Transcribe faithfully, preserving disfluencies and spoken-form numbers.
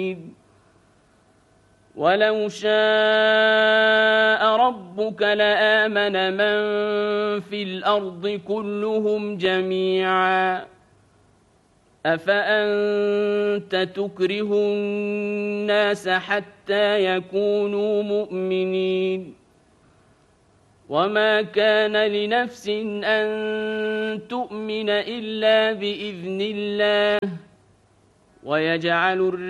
ولو شاء ربك لآمن من في الأرض كلهم جميعا أفأنت تكره الناس حتى يكونوا مؤمنين وما كان لنفس أن تؤمن إلا بإذن الله ويجعل